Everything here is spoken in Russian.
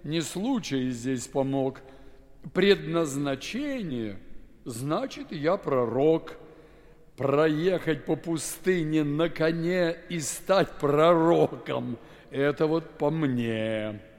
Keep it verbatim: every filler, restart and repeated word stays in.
не случай здесь помог. Предназначение, значит, я пророк. Проехать по пустыне на коне и стать пророком – это вот по мне.